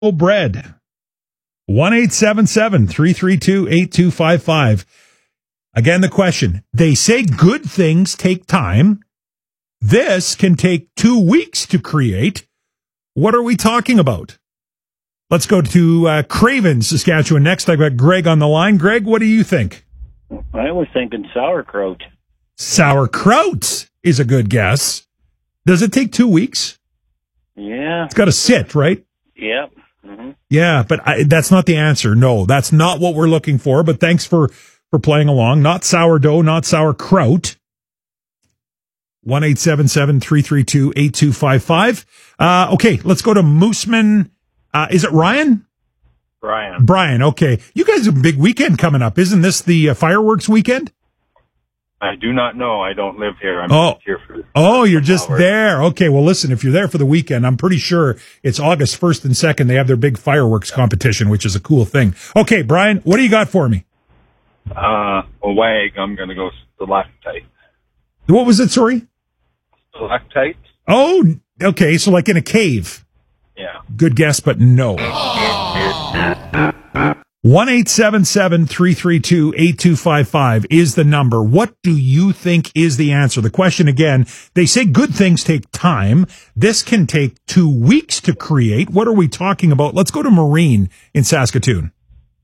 bread. 1-877-332-8255. Again, the question. They say good things take time. This can take 2 weeks to create. What are we talking about? Let's go to Craven, Saskatchewan next. I've got Greg on the line. Greg, what do you think? I was thinking sauerkraut. Sauerkraut is a good guess. Does it take 2 weeks? Yeah. It's got to sit, right? Yeah. Mm-hmm. Yeah, but that's not the answer. No, that's not what we're looking for. But thanks for playing along. Not sourdough, not sauerkraut. 1-877-332-8255. Okay, let's go to Mooseman. Is it Ryan? Brian, okay. You guys have a big weekend coming up. Isn't this the fireworks weekend? I do not know. I don't live here. I'm just here for you're just there. Okay, well, listen, if you're there for the weekend, I'm pretty sure it's August 1st and 2nd. They have their big fireworks competition, which is a cool thing. Okay, Brian, what do you got for me? A wag. I'm going to go stalactite. What was it, sorry? Stalactite. Oh, okay, so like in a cave. Yeah. Good guess, but no. 1-877-332-8255 is the number. What do you think is the answer? The question again, they say good things take time. This can take 2 weeks to create. What are we talking about? Let's go to Maureen in Saskatoon.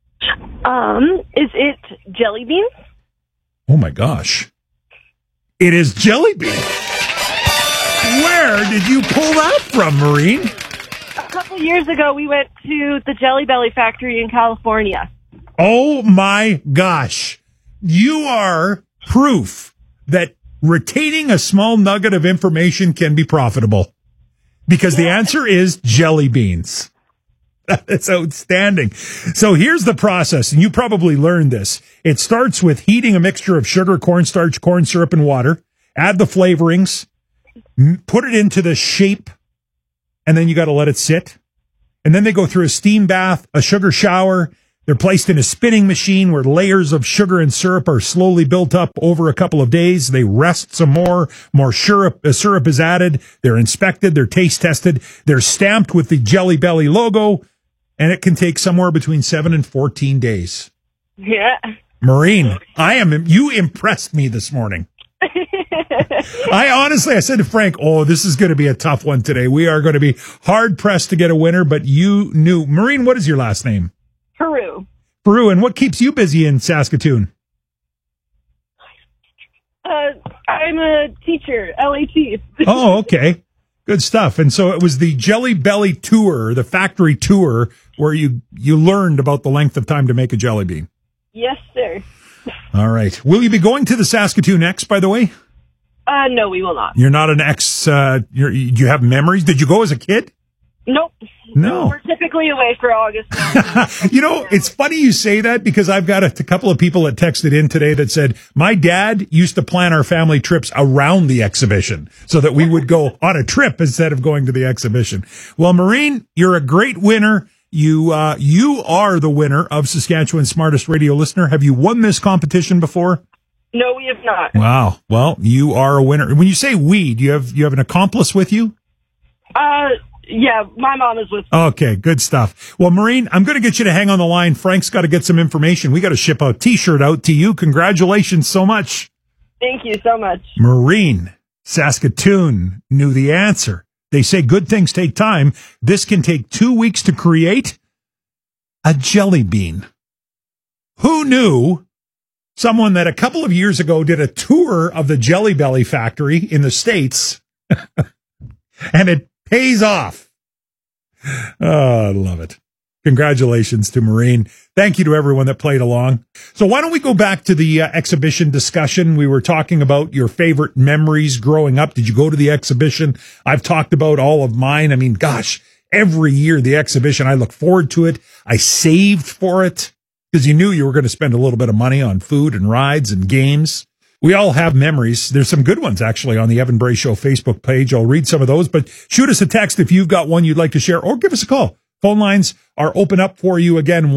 Is it jelly beans? Oh my gosh. It is jelly beans. Where did you pull that from, Maureen? A couple years ago, we went to the Jelly Belly factory in California. Oh my gosh. You are proof that retaining a small nugget of information can be profitable. Because the answer is jelly beans. That's outstanding. So here's the process, and you probably learned this. It starts with heating a mixture of sugar, cornstarch, corn syrup, and water. Add the flavorings. Put it into the shape, and then you got to let it sit. And then they go through a steam bath, a sugar shower. They're placed in a spinning machine where layers of sugar and syrup are slowly built up over a couple of days. They rest some more syrup is added. They're inspected. They're taste tested. They're stamped with the Jelly Belly logo, and it can take somewhere between 7 and 14 days. Yeah. Maureen, you impressed me this morning. I said to Frank, this is going to be a tough one today. We are going to be hard pressed to get a winner, but you knew. Maureen, what is your last name? Peru. And what keeps you busy in Saskatoon? I'm a teacher, LAT. Oh, okay. Good stuff. And so it was the Jelly Belly tour, the factory tour, where you learned about the length of time to make a jelly bean. Yes, sir. All right. Will you be going to the Saskatoon X, by the way? No, we will not. You're not an X. Do you have memories? Did you go as a kid? Nope. No. We're typically away for August. It's funny you say that because I've got a couple of people that texted in today that said, my dad used to plan our family trips around the exhibition so that we would go on a trip instead of going to the exhibition. Well, Maureen, you're a great winner. You are the winner of Saskatchewan's Smartest Radio Listener. Have you won this competition before? No, we have not. Wow. Well, you are a winner. When you say we, do you have an accomplice with you? Yeah, my mom is with me. Okay, good stuff. Well, Maureen, I'm going to get you to hang on the line. Frank's got to get some information. We got to ship a T-shirt out to you. Congratulations so much. Thank you so much. Maureen, Saskatoon knew the answer. They say good things take time. This can take 2 weeks to create a jelly bean. Who knew someone that a couple of years ago did a tour of the Jelly Belly factory in the States and it pays off. Oh, I love it. Congratulations to Maureen. Thank you to everyone that played along. So why don't we go back to the exhibition discussion? We were talking about your favorite memories growing up. Did you go to the exhibition? I've talked about all of mine. I mean, gosh, every year the exhibition, I look forward to it. I saved for it because you knew you were going to spend a little bit of money on food and rides and games. We all have memories. There's some good ones, actually, on the Evan Bray Show Facebook page. I'll read some of those, but shoot us a text if you've got one you'd like to share, or give us a call. Phone lines are open up for you again,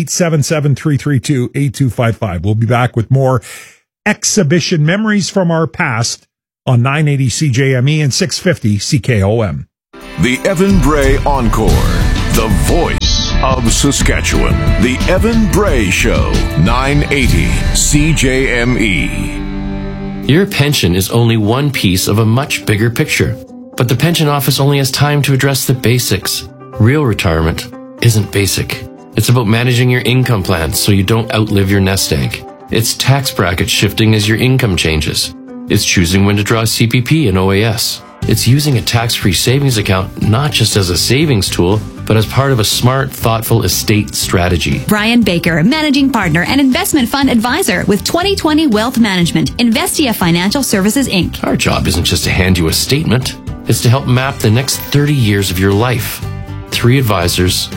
1-877-332-8255. We'll be back with more exhibition memories from our past on 980 CJME and 650 CKOM. The Evan Bray Encore. the voice of Saskatchewan. The Evan Bray Show, 980 CJME. Your pension is only one piece of a much bigger picture. But the pension office only has time to address the basics. Real retirement isn't basic. It's about managing your income plan so you don't outlive your nest egg. It's tax bracket shifting as your income changes. It's choosing when to draw CPP and OAS. It's using a tax-free savings account not just as a savings tool, but as part of a smart, thoughtful estate strategy. Brian Baker, Managing Partner and Investment Fund Advisor with 2020 Wealth Management, Investia Financial Services, Inc. Our job isn't just to hand you a statement. It's to help map the next 30 years of your life. 3 advisors,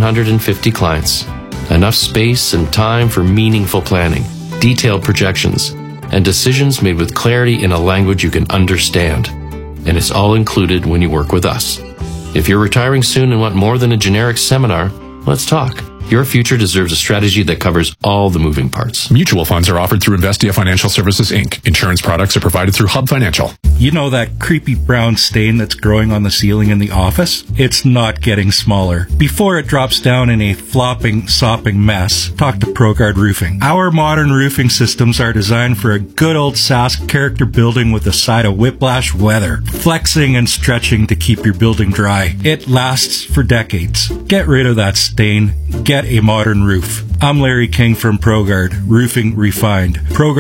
750 clients. Enough space and time for meaningful planning, detailed projections, and decisions made with clarity in a language you can understand. And it's all included when you work with us. If you're retiring soon and want more than a generic seminar, let's talk. Your future deserves a strategy that covers all the moving parts. Mutual funds are offered through Investia Financial Services, Inc. Insurance products are provided through Hub Financial. You know that creepy brown stain that's growing on the ceiling in the office? It's not getting smaller. Before it drops down in a flopping, sopping mess, talk to ProGuard Roofing. Our modern roofing systems are designed for a good old Sask character building with a side of whiplash weather, flexing and stretching to keep your building dry. It lasts for decades. Get rid of that stain. Get a modern roof. I'm Larry King from ProGuard, Roofing Refined,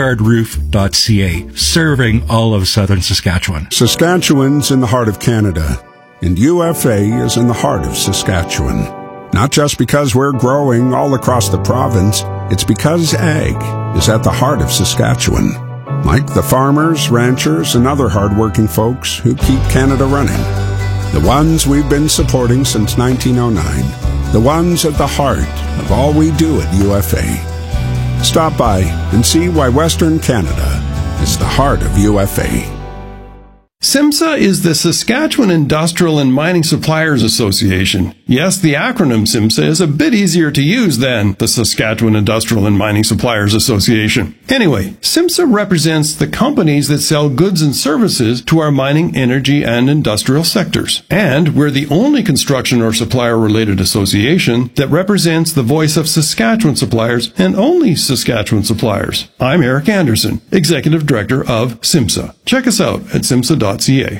ProGuardRoof.ca, serving all of southern Saskatchewan. Saskatchewan's in the heart of Canada, and UFA is in the heart of Saskatchewan. Not just because we're growing all across the province, it's because ag is at the heart of Saskatchewan. Like the farmers, ranchers, and other hardworking folks who keep Canada running. The ones we've been supporting since 1909. The ones at the heart of all we do at UFA. Stop by and see why Western Canada is the heart of UFA. SIMSA is the Saskatchewan Industrial and Mining Suppliers Association. Yes, the acronym SIMSA is a bit easier to use than the Saskatchewan Industrial and Mining Suppliers Association. Anyway, SIMSA represents the companies that sell goods and services to our mining, energy, and industrial sectors. And we're the only construction or supplier-related association that represents the voice of Saskatchewan suppliers and only Saskatchewan suppliers. I'm Eric Anderson, Executive Director of SIMSA. Check us out at simsa.ca.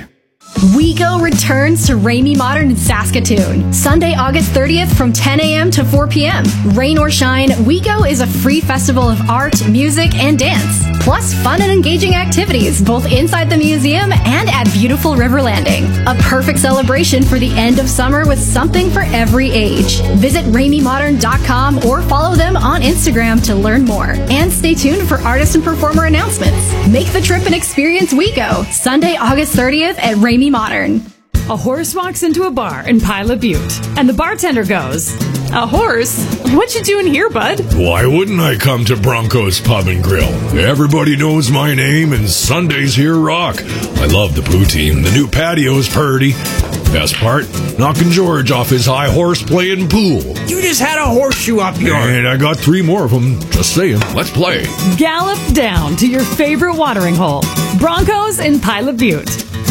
WeGo returns to Ramey Modern in Saskatoon, Sunday, August 30th from 10 a.m. to 4 p.m. Rain or shine, WeGo is a free festival of art, music, and dance, plus fun and engaging activities both inside the museum and at beautiful River Landing. A perfect celebration for the end of summer with something for every age. Visit RameyModern.com or follow them on Instagram to learn more. And stay tuned for artist and performer announcements. Make the trip and experience WeGo, Sunday, August 30th at Ramey Modern. A horse walks into a bar in Pilot Butte, and the bartender goes, "A horse? What you doing here, bud?" Why wouldn't I come to Bronco's Pub and Grill? Everybody knows my name, and Sundays here rock. I love the poutine. The new patio's purty. Best part, knocking George off his high horse playing pool. You just had a horseshoe up your... And I got 3 more of them. Just saying, let's play. Gallop down to your favorite watering hole. Broncos in Pilot Butte.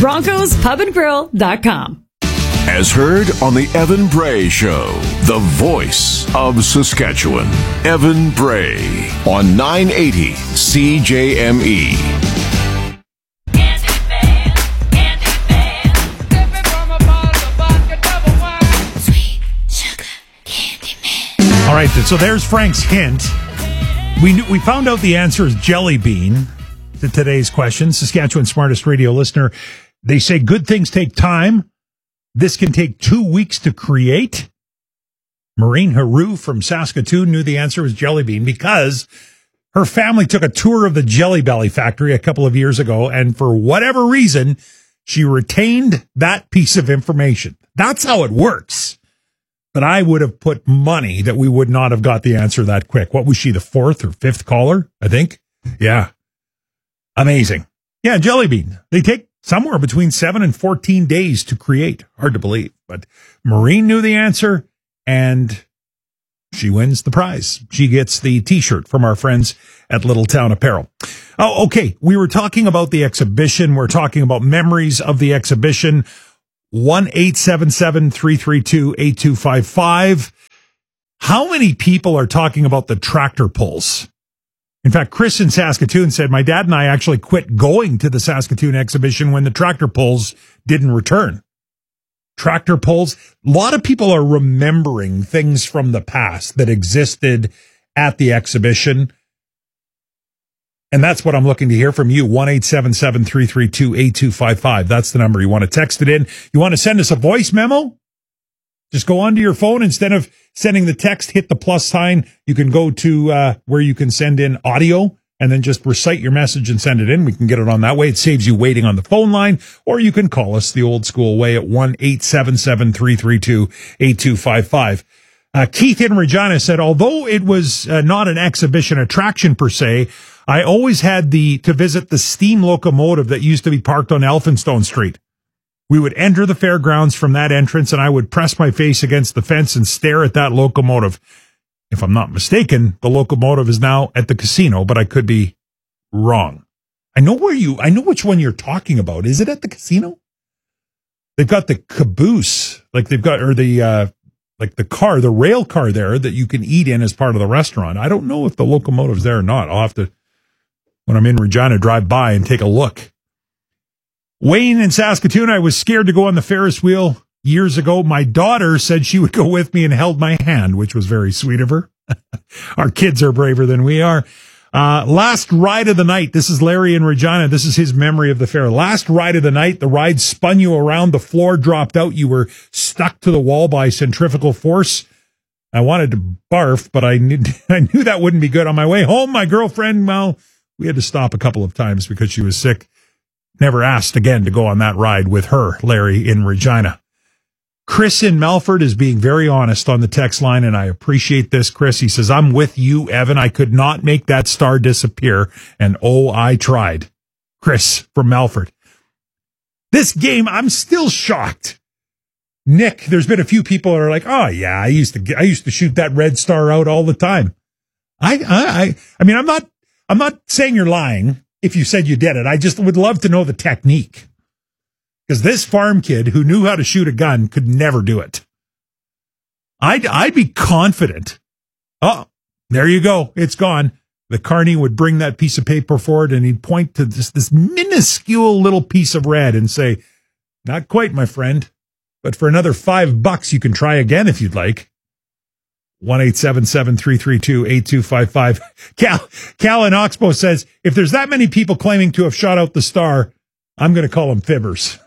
BroncosPubandGrill.com. As heard on the Evan Bray Show, the voice of Saskatchewan. Evan Bray on 980 CJME. All right, so there's Frank's hint. We found out the answer is jelly bean to today's question. Saskatchewan's smartest radio listener. They say good things take time. This can take 2 weeks to create. Maureen Haru from Saskatoon knew the answer was jelly bean because her family took a tour of the Jelly Belly factory a couple of years ago, and for whatever reason, she retained that piece of information. That's how it works. But I would have put money that we would not have got the answer that quick. What was she, the 4th or 5th caller, I think? Yeah. Amazing. Yeah, jelly bean. They take somewhere between 7 and 14 days to create. Hard to believe. But Maureen knew the answer, and she wins the prize. She gets the T-shirt from our friends at Little Town Apparel. Oh, okay. We were talking about the exhibition. We're talking about memories of the exhibition. 1-877-332-8255. How many people are talking about the tractor pulls? In fact, Chris in Saskatoon said, my dad and I actually quit going to the Saskatoon exhibition when the tractor pulls didn't return. Tractor pulls. A lot of people are remembering things from the past that existed at the exhibition. And that's what I'm looking to hear from you. 1-877-332-8255. That's the number. You want to text it in. You want to send us a voice memo? Just go onto your phone. Instead of sending the text, hit the plus sign. You can go to where you can send in audio and then just recite your message and send it in. We can get it on that way. It saves you waiting on the phone line, or you can call us the old school way at 1-877-332-8255. Keith in Regina said, although it was not an exhibition attraction per se, I always had to visit the steam locomotive that used to be parked on Elphinstone Street. We would enter the fairgrounds from that entrance, and I would press my face against the fence and stare at that locomotive. If I'm not mistaken, the locomotive is now at the casino, but I could be wrong. I know which one you're talking about. Is it at the casino? They've got the caboose, like they've got, or the car, the rail car there that you can eat in as part of the restaurant. I don't know if the locomotive's there or not. I'll have to, when I'm in Regina, drive by and take a look. Wayne in Saskatoon, I was scared to go on the Ferris wheel years ago. My daughter said she would go with me and held my hand, which was very sweet of her. Our kids are braver than we are. Last ride of the night. This is Larry in Regina. This is his memory of the fair. Last ride of the night. The ride spun you around. The floor dropped out. You were stuck to the wall by centrifugal force. I wanted to barf, but I knew that wouldn't be good. On my way home, my girlfriend, well, we had to stop a couple of times because she was sick. Never asked again to go on that ride with her, Larry in Regina. Chris in Melford is being very honest on the text line, and I appreciate this, Chris. He says, I'm with you, Evan. I could not make that star disappear, and oh, I tried. Chris from Melford. This game, I'm still shocked. Nick, there's been a few people that are like, oh yeah, I used to shoot that red star out all the time. I mean, I'm not saying you're lying if you said you did it. I just would love to know the technique. Because this farm kid who knew how to shoot a gun could never do it. I'd be confident. Oh, there you go. It's gone. The carny would bring that piece of paper forward and he'd point to this minuscule little piece of red and say, not quite, my friend, but for another $5 you can try again if you'd like. 1-877-332-8255. Cal in Oxbow says, if there's that many people claiming to have shot out the star, I'm going to call them fibbers.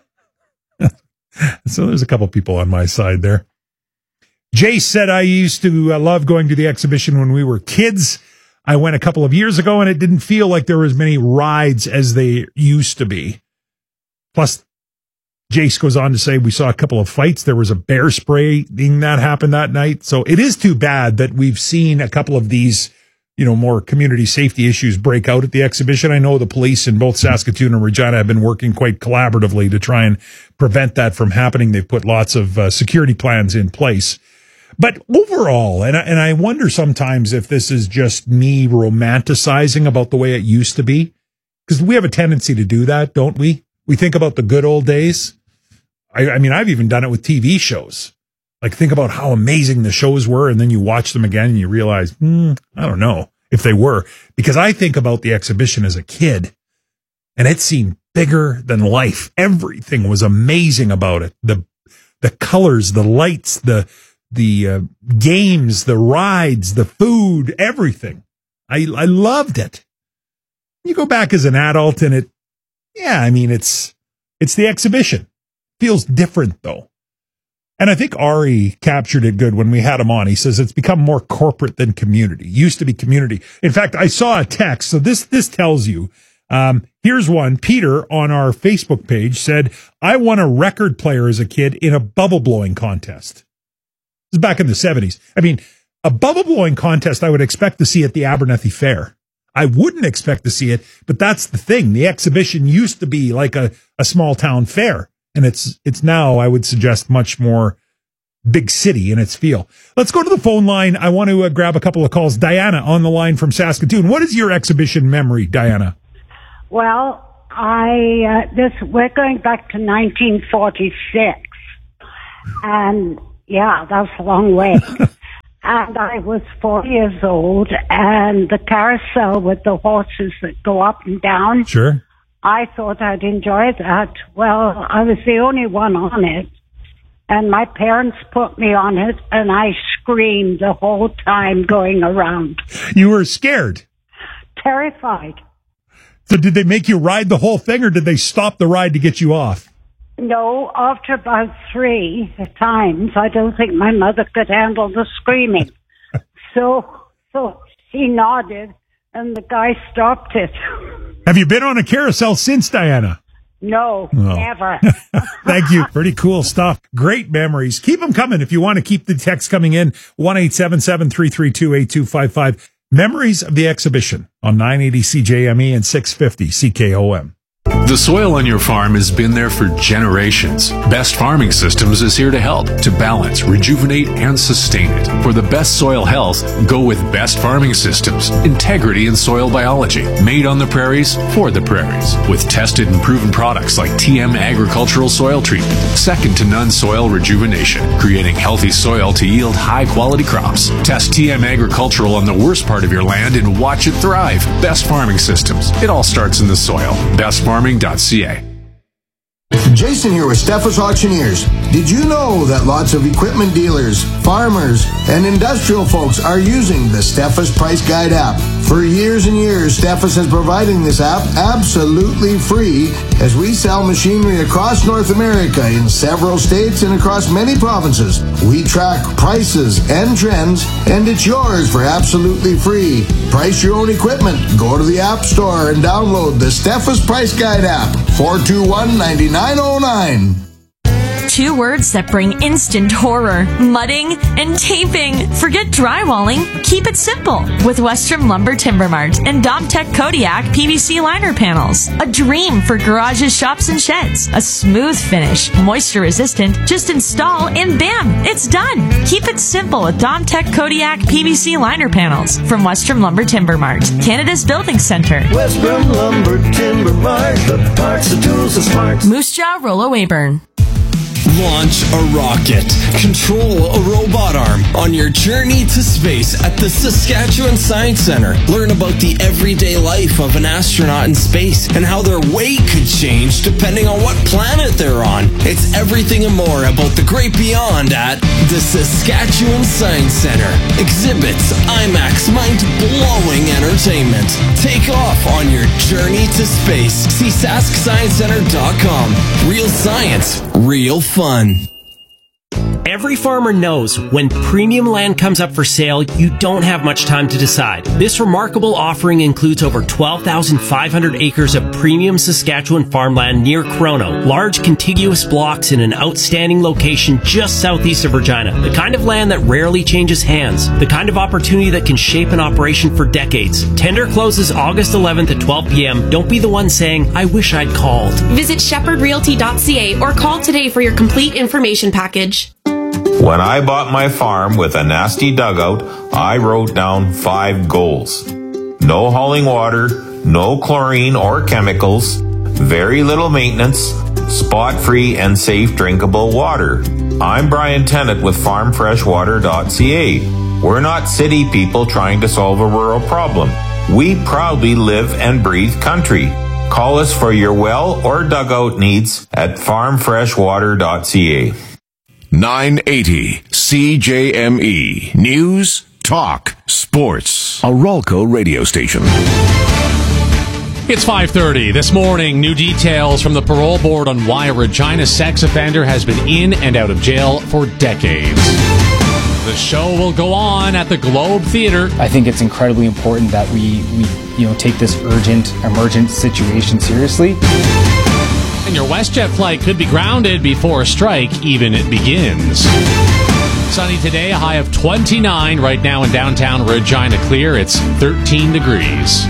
So there's a couple people on my side there. Jace said, I used to love going to the exhibition when we were kids. I went a couple of years ago and it didn't feel like there were as many rides as they used to be. Plus, Jace goes on to say, we saw a couple of fights. There was a bear spraying that happened that night. So it is too bad that we've seen a couple of these, more community safety issues break out at the exhibition. I know the police in both Saskatoon and Regina have been working quite collaboratively to try and prevent that from happening. They've put lots of security plans in place. But overall, and I wonder sometimes if this is just me romanticizing about the way it used to be, because we have a tendency to do that, don't we? We think about the good old days. I mean, I've even done it with TV shows. Like, think about how amazing the shows were, and then you watch them again and you realize, I don't know if they were. Because I think about the exhibition as a kid, and it seemed bigger than life. Everything was amazing about it. The colors, the lights, the games, the rides, the food, everything. I loved it. You go back as an adult and it's the exhibition. Feels different though. And I think Ari captured it good when we had him on. He says it's become more corporate than community. Used to be community. In fact, I saw a text. So this tells you, here's one. Peter on our Facebook page said, I won a record player as a kid in a bubble blowing contest. This is back in the 70s. I mean, a bubble blowing contest I would expect to see at the Abernethy Fair. I wouldn't expect to see it, but that's the thing. The exhibition used to be like a small town fair. And it's now, I would suggest, much more big city in its feel. Let's go to the phone line. I want to grab a couple of calls. Diana on the line from Saskatoon. What is your exhibition memory, Diana? Well, we're going back to 1946. And yeah, that's a long way. And I was 4 years old, and the carousel with the horses that go up and down. Sure. I thought I'd enjoy that. Well, I was the only one on it. And my parents put me on it, and I screamed the whole time going around. You were scared? Terrified. So did they make you ride the whole thing, or did they stop the ride to get you off? No, after about 3 times, I don't think my mother could handle the screaming. So she nodded, and the guy stopped it. Have you been on a carousel since, Diana? No, never. Thank you. Pretty cool stuff. Great memories. Keep them coming if you want to keep the text coming in. 1-877-332-8255. Memories of the exhibition on 980 CJME and 650 CKOM. The soil on your farm has been there for generations. Best Farming Systems is here to help, to balance, rejuvenate, and sustain it. For the best soil health, go with Best Farming Systems. Integrity in soil biology. Made on the prairies, for the prairies. With tested and proven products like TM Agricultural Soil Treatment. Second to none soil rejuvenation. Creating healthy soil to yield high-quality crops. Test TM Agricultural on the worst part of your land and watch it thrive. Best Farming Systems. It all starts in the soil. BestFarming.ca. Jason here with Steffes Auctioneers. Did you know that lots of equipment dealers, farmers, and industrial folks are using the Steffes Price Guide app? For years and years, Steffes has provided this app absolutely free as we sell machinery across North America in several states and across many provinces. We track prices and trends, and it's yours for absolutely free. Price your own equipment. Go to the App Store and download the Steffes Price Guide app. 421-9909. 2 words that bring instant horror: mudding and taping. Forget drywalling. Keep it simple with Western Lumber Timber Mart and Domtech Kodiak PVC liner panels. A dream for garages, shops, and sheds. A smooth finish, moisture resistant. Just install and bam, it's done. Keep it simple with Domtech Kodiak PVC liner panels from Western Lumber Timber Mart, Canada's building center. Western Lumber Timber Mart, the parts, the tools, the smarts. Moose Jaw, Rollo Weyburn. Launch a rocket. Control a robot arm on your journey to space at the Saskatchewan Science Centre. Learn about the everyday life of an astronaut in space and how their weight could change depending on what planet they're on. It's everything and more about the great beyond at the Saskatchewan Science Centre. Exhibits, IMAX, mind-blowing entertainment. Take off on your journey to space. See SaskScienceCenter.com. Real science, real fun. Every farmer knows when premium land comes up for sale, you don't have much time to decide. This remarkable offering includes over 12,500 acres of premium Saskatchewan farmland near Chrono. Large contiguous blocks in an outstanding location just southeast of Regina. The kind of land that rarely changes hands. The kind of opportunity that can shape an operation for decades. Tender closes August 11th at 12 p.m. Don't be the one saying, I wish I'd called. Visit shepherdrealty.ca or call today for your complete information package. When I bought my farm with a nasty dugout, I wrote down 5 goals. No hauling water, no chlorine or chemicals, very little maintenance, spot-free and safe drinkable water. I'm Brian Tennant with farmfreshwater.ca. We're not city people trying to solve a rural problem. We proudly live and breathe country. Call us for your well or dugout needs at farmfreshwater.ca. 980 CJME News, Talk, Sports. A Rolco radio station. It's 5:30 this morning. New details from the parole board on why a Regina sex offender has been in and out of jail for decades. The show will go on at the Globe Theater. I think it's incredibly important that we take this urgent, emergent situation seriously. And your WestJet flight could be grounded before a strike even begins. Sunny today, a high of 29 right now in downtown Regina. Clear, it's 13 degrees.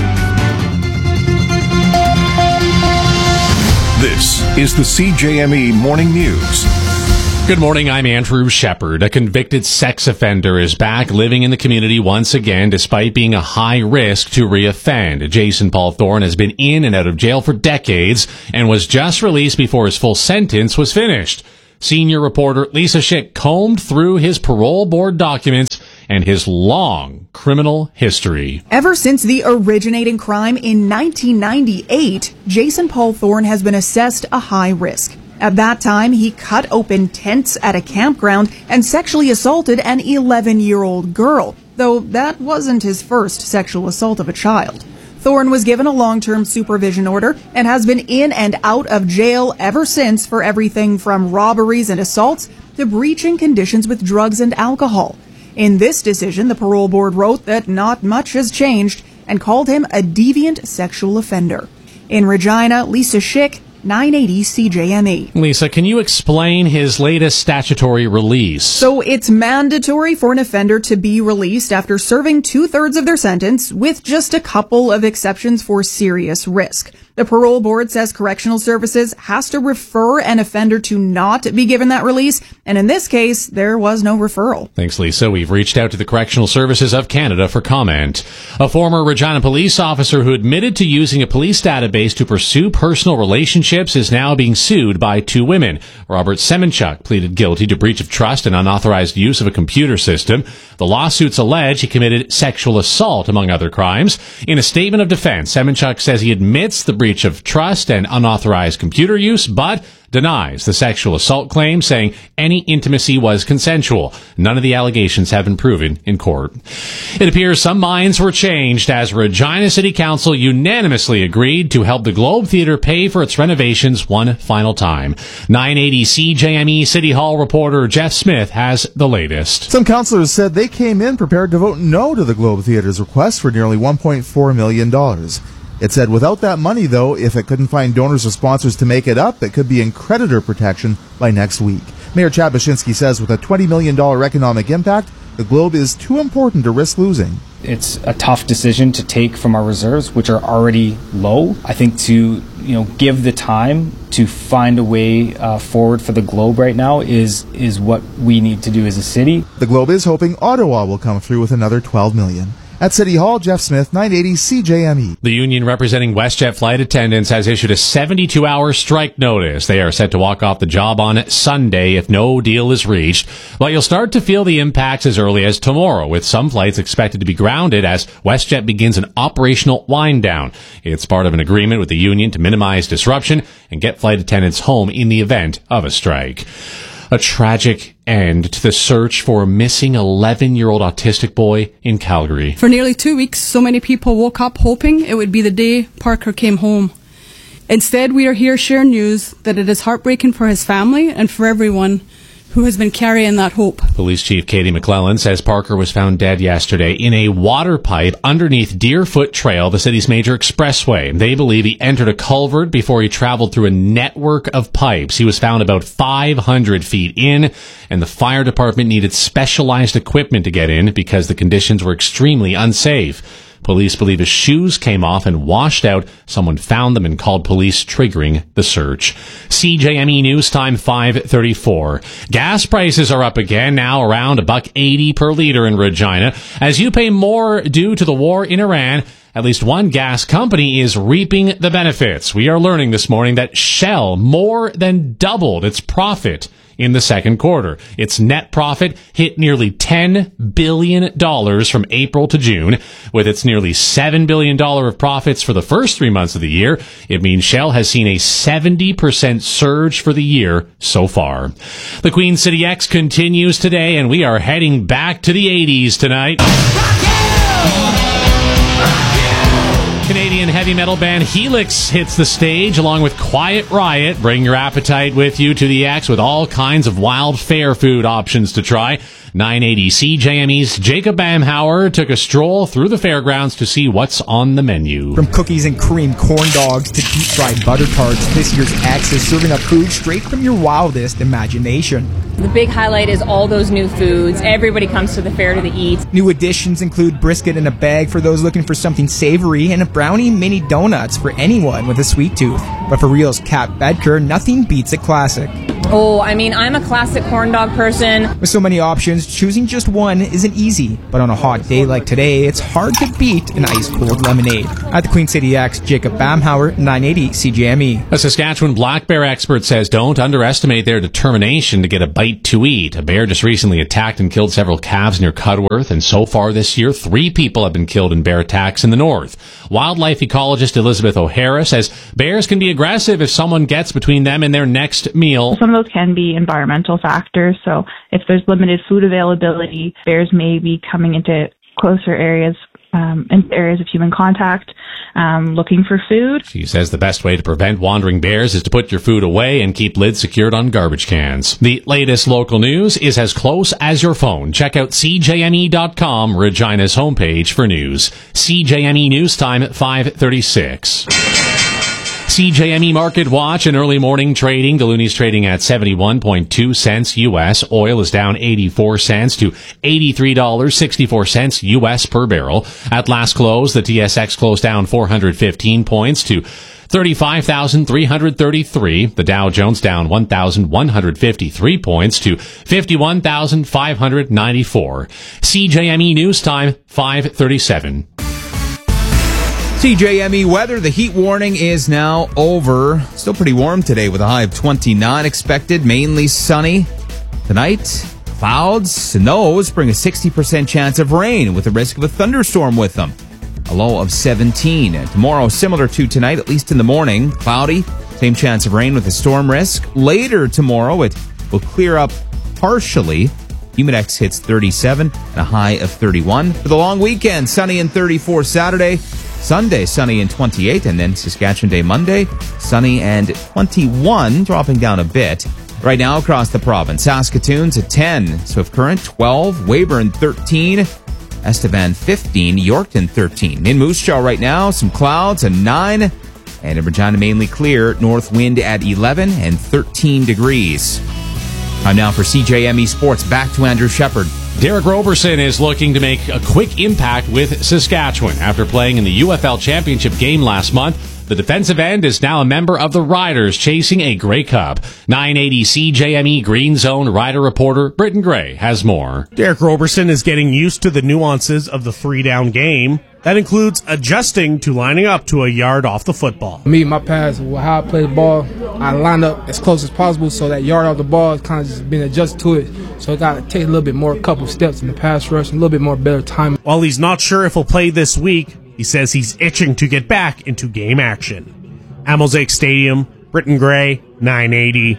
This is the CJME Morning News. Good morning, I'm Andrew Shepard. A convicted sex offender is back living in the community once again despite being a high risk to reoffend. Jason Paul Thorne has been in and out of jail for decades and was just released before his full sentence was finished. Senior reporter Lisa Schick combed through his parole board documents and his long criminal history. Ever since the originating crime in 1998, Jason Paul Thorne has been assessed a high risk. At that time, he cut open tents at a campground and sexually assaulted an 11-year-old girl, though that wasn't his first sexual assault of a child. Thorne was given a long-term supervision order and has been in and out of jail ever since for everything from robberies and assaults to breaching conditions with drugs and alcohol. In this decision, the parole board wrote that not much has changed and called him a deviant sexual offender. In Regina, Lisa Schick, 980 CJME. Lisa, can you explain his latest statutory release? So it's mandatory for an offender to be released after serving 2/3 of their sentence, with just a couple of exceptions for serious risk. The parole board says correctional services has to refer an offender to not be given that release, and in this case, there was no referral. Thanks, Lisa. We've reached out to the Correctional Services of Canada for comment. A former Regina police officer who admitted to using a police database to pursue personal relationships is now being sued by 2 women. Robert Semenchuk pleaded guilty to breach of trust and unauthorized use of a computer system. The lawsuits allege he committed sexual assault, among other crimes. In a statement of defense, Semenchuk says he admits the breach of trust and unauthorized computer use, but denies the sexual assault claim, saying any intimacy was consensual. None of the allegations have been proven in court. It appears some minds were changed as Regina City Council unanimously agreed to help the Globe Theatre pay for its renovations one final time. 980 CJME City Hall reporter Jeff Smith has the latest. Some councillors said they came in prepared to vote no to the Globe Theatre's request for nearly $1.4 million. It said without that money, though, if it couldn't find donors or sponsors to make it up, it could be in creditor protection by next week. Mayor Chad Baczynski says with a $20 million economic impact, the Globe is too important to risk losing. It's a tough decision to take from our reserves, which are already low. I think to give the time to find a way forward for the Globe right now is what we need to do as a city. The Globe is hoping Ottawa will come through with another $12 million. At City Hall, Jeff Smith, 980 CJME. The union representing WestJet flight attendants has issued a 72-hour strike notice. They are set to walk off the job on Sunday if no deal is reached. But you'll start to feel the impacts as early as tomorrow, with some flights expected to be grounded as WestJet begins an operational wind-down. It's part of an agreement with the union to minimize disruption and get flight attendants home in the event of a strike. A tragic end to the search for a missing 11-year-old autistic boy in Calgary. For nearly 2 weeks, so many people woke up hoping it would be the day Parker came home. Instead, we are here sharing news that it is heartbreaking for his family and for everyone who has been carrying that hope. Police Chief Katie McClellan says Parker was found dead yesterday in a water pipe underneath Deerfoot Trail, the city's major expressway. They believe he entered a culvert before he traveled through a network of pipes. He was found about 500 feet in, and the fire department needed specialized equipment to get in because the conditions were extremely unsafe. Police believe his shoes came off and washed out. Someone found them and called police, triggering the search. CJME News Time 5:34. Gas prices are up again, now around $1.80 per liter in Regina. As you pay more due to the war in Iran, at least one gas company is reaping the benefits. We are learning this morning that Shell more than doubled its profit in the second quarter. Its net profit hit nearly $10 billion from April to June. With its nearly $7 billion of profits for the first 3 months of the year, it means Shell has seen a 70% surge for the year so far. The Queen City X continues today, and we are heading back to the 80s tonight. Canadian heavy metal band Helix hits the stage along with Quiet Riot. Bring your appetite with you to the X with all kinds of wild fair food options to try. 980 CJME's Jacob Bamhauer took a stroll through the fairgrounds to see what's on the menu. From cookies and cream corn dogs to deep-fried butter tarts, this year's X is serving up food straight from your wildest imagination. The big highlight is all those new foods. Everybody comes to the fair to eat. New additions include brisket in a bag for those looking for something savory and a brownie mini donuts for anyone with a sweet tooth. But for real's Kat Bedker, nothing beats a classic. Oh, I mean, I'm a classic corn dog person. With so many options, choosing just one isn't easy. But on a hot day like today, it's hard to beat an ice-cold lemonade. At the Queen City X, Jacob Bamhauer, 980 CJME. A Saskatchewan black bear expert says don't underestimate their determination to get a bite to eat. A bear just recently attacked and killed several calves near Cudworth, and so far this year, 3 people have been killed in bear attacks in the north. Wildlife ecologist Elizabeth O'Hara says bears can be aggressive if someone gets between them and their next meal. Some of those can be environmental factors. So if there's limited food availability, bears may be coming into closer areas, in areas of human contact, looking for food. She says the best way to prevent wandering bears is to put your food away and keep lids secured on garbage cans. The latest local news is as close as your phone. Check out CJME.com, Regina's homepage for news. CJME News Time at 5:36. CJME Market Watch and early morning trading. Galuni's trading at 71.2 cents U.S. Oil is down 84 cents to $83.64 U.S. per barrel. At last close, the TSX closed down 415 points to 35,333. The Dow Jones down 1,153 points to 51,594. CJME News Time, 5:37. CJME weather, the heat warning is now over. Still pretty warm today with a high of 29 expected, mainly sunny. Tonight, clouds, snows bring a 60% chance of rain with the risk of a thunderstorm with them. A low of 17. And tomorrow, similar to tonight, at least in the morning, cloudy, same chance of rain with a storm risk. Later tomorrow, it will clear up partially. Humidex hits 37 and a high of 31. For the long weekend, sunny and 34 Saturday. Sunday, sunny and 28, and then Saskatchewan Day Monday, sunny and 21, dropping down a bit. Right now across the province, Saskatoon's at 10, Swift Current 12, Weyburn 13, Estevan 15, Yorkton 13. In Moose Jaw right now, some clouds and 9, and in Regina mainly clear, north wind at 11 and 13 degrees. Time now for CJME Sports. Back to Andrew Shepard. Derek Roberson is looking to make a quick impact with Saskatchewan. After playing in the UFL Championship game last month, the defensive end is now a member of the Riders chasing a Grey Cup. 980 CJME Green Zone Rider reporter Britton Gray has more. Derek Roberson is getting used to the nuances of the 3-down game. That includes adjusting to lining up to a yard off the football. Me, my pass, how I play the ball, I line up as close as possible so that yard off the ball is kind of just being adjusted to it. So I got to take a little bit more, a couple steps in the pass rush, a little bit more better time. While he's not sure if he'll play this week, he says he's itching to get back into game action. At Mosaic Stadium, Britton Gray, 980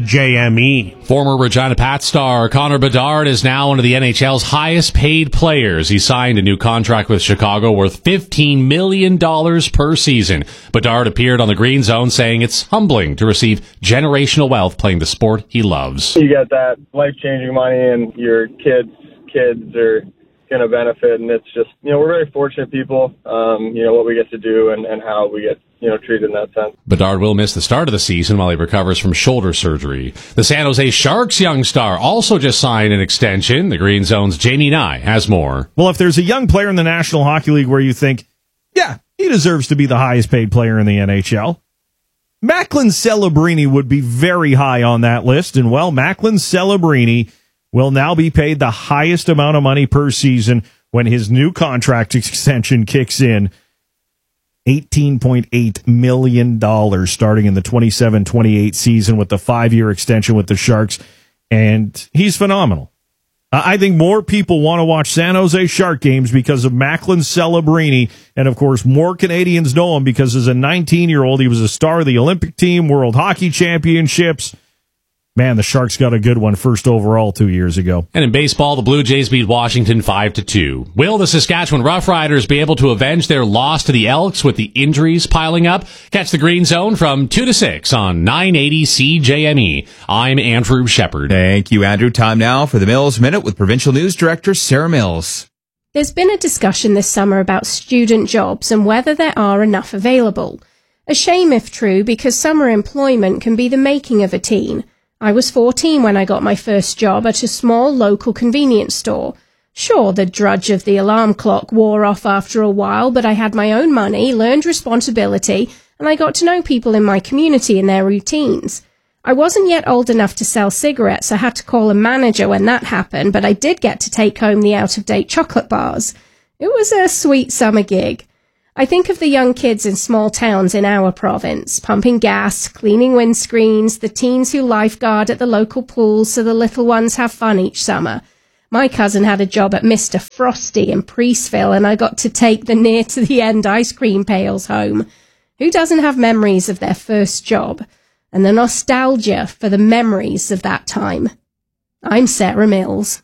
CJME. Former Regina Pat star Connor Bedard is now one of the NHL's highest paid players. He signed a new contract with Chicago worth $15 million per season. Bedard appeared on the Green Zone saying it's humbling to receive generational wealth playing the sport he loves. You get that life-changing money and your kids are going to benefit, and it's just, we're very fortunate people, what we get to do and how we get treated in that sense. Bedard will miss the start of the season while he recovers from shoulder surgery. The San Jose Sharks young star also just signed an extension. The Green Zone's Jamie Nye has more. Well, if there's a young player in the National Hockey League where you think, yeah, he deserves to be the highest paid player in the NHL, Macklin Celebrini would be very high on that list. And, well, Macklin Celebrini will now be paid the highest amount of money per season when his new contract extension kicks in. $18.8 million starting in the 27-28 season with the 5-year extension with the Sharks. And he's phenomenal. I think more people want to watch San Jose Shark games because of Macklin Celebrini. And, of course, more Canadians know him because as a 19-year-old, he was a star of the Olympic team, World Hockey Championships. Man, the Sharks got a good one first overall 2 years ago. And in baseball, the Blue Jays beat Washington 5-2. Will the Saskatchewan Roughriders be able to avenge their loss to the Elks with the injuries piling up? Catch the Green Zone from 2 to 6 on 980 CJME. I'm Andrew Shepard. Thank you, Andrew. Time now for the Mills Minute with Provincial News Director Sarah Mills. There's been a discussion this summer about student jobs and whether there are enough available. A shame if true, because summer employment can be the making of a teen. I was 14 when I got my first job at a small local convenience store. Sure, the drudge of the alarm clock wore off after a while, but I had my own money, learned responsibility, and I got to know people in my community and their routines. I wasn't yet old enough to sell cigarettes. I had to call a manager when that happened, but I did get to take home the out-of-date chocolate bars. It was a sweet summer gig. I think of the young kids in small towns in our province, pumping gas, cleaning windscreens, the teens who lifeguard at the local pools so the little ones have fun each summer. My cousin had a job at Mr. Frosty in Priestville, and I got to take the near-to-the-end ice cream pails home. Who doesn't have memories of their first job? And the nostalgia for the memories of that time. I'm Sarah Mills.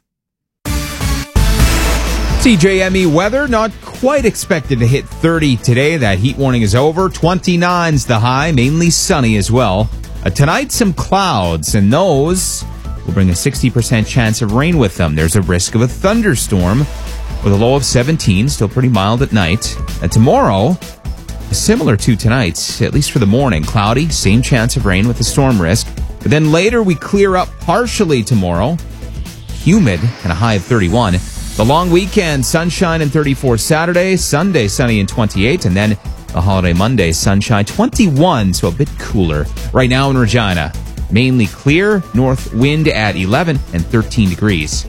CJME weather, not quite expected to hit 30 today. That heat warning is over. 29's the high, mainly sunny as well. Tonight, some clouds, and those will bring a 60% chance of rain with them. There's a risk of a thunderstorm with a low of 17, still pretty mild at night. And tomorrow, similar to tonight, at least for the morning, cloudy, same chance of rain with a storm risk. But then later we clear up partially tomorrow, humid and a high of 31. The long weekend, sunshine and 34 Saturday, Sunday sunny and 28, and then the holiday Monday, sunshine 21, so a bit cooler. Right now in Regina, mainly clear, north wind at 11 and 13 degrees.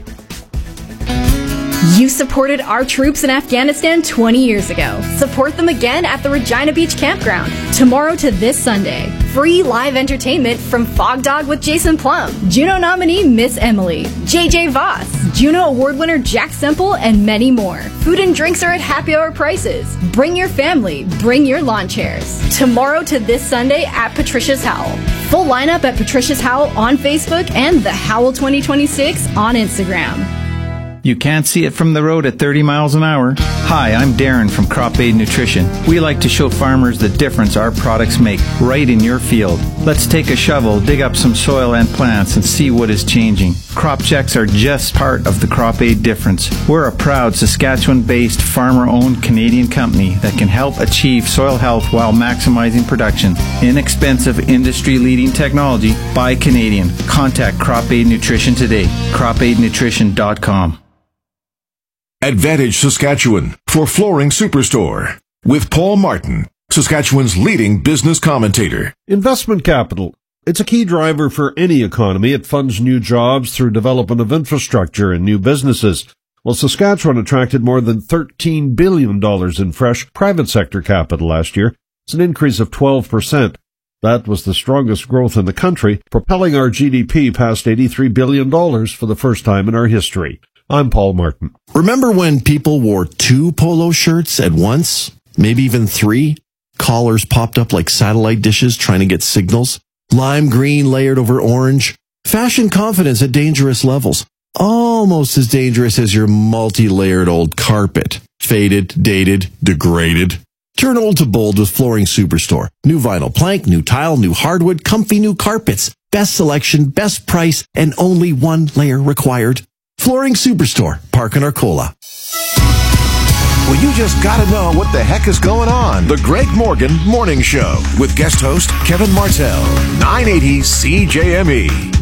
You supported our troops in Afghanistan 20 years ago. Support them again at the Regina Beach Campground, tomorrow to this Sunday. Free live entertainment from Fog Dog with Jason Plum, Juno nominee Miss Emily, JJ Voss, Juno Award winner Jack Semple, and many more. Food and drinks are at happy hour prices. Bring your family, bring your lawn chairs. Tomorrow to this Sunday at Patricia's Howl. Full lineup at Patricia's Howl on Facebook and the Howl 2026 on Instagram. You can't see it from the road at 30 miles an hour. Hi, I'm Darren from Crop Aid Nutrition. We like to show farmers the difference our products make right in your field. Let's take a shovel, dig up some soil and plants, and see what is changing. Crop checks are just part of the Crop Aid difference. We're a proud Saskatchewan-based, farmer-owned Canadian company that can help achieve soil health while maximizing production. Inexpensive, industry-leading technology by Canadian. Contact Crop Aid Nutrition today. CropAidNutrition.com. Advantage Saskatchewan for Flooring Superstore with Paul Martin, Saskatchewan's leading business commentator. Investment capital. It's a key driver for any economy. It funds new jobs through development of infrastructure and new businesses. Well, Saskatchewan attracted more than $13 billion in fresh private sector capital last year. It's an increase of 12%. That was the strongest growth in the country, propelling our GDP past $83 billion for the first time in our history. I'm Paul Martin. Remember when people wore 2 polo shirts at once? Maybe even 3? Collars popped up like satellite dishes trying to get signals. Lime green layered over orange. Fashion confidence at dangerous levels. Almost as dangerous as your multi-layered old carpet. Faded, dated, degraded. Turn old to bold with Flooring Superstore. New vinyl plank, new tile, new hardwood, comfy new carpets. Best selection, best price, and only 1 layer required. Flooring Superstore, Park and Arcola. Well, you just gotta know what the heck is going on. The Greg Morgan Morning Show with guest host Kevin Martell, 980 CJME.